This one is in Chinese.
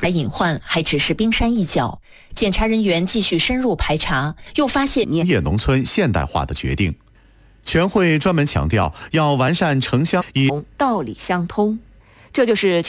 隐患还只是冰山一角。检查人员继续深入排查，又发现农业农村现代化的决定。全会专门强调要完善城乡道理相通，这就是